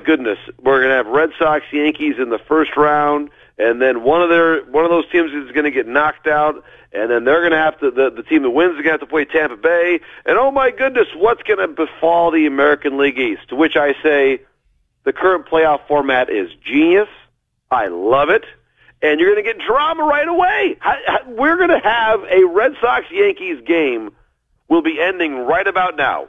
goodness, we're going to have Red Sox, Yankees in the first round, and then one of those teams is going to get knocked out, and then they're going to have to the team that wins is going to have to play Tampa Bay. And oh my goodness, what's going to befall the American League East? To which I say, the current playoff format is genius. I love it. And you're going to get drama right away. We're going to have a Red Sox-Yankees game will be ending right about now.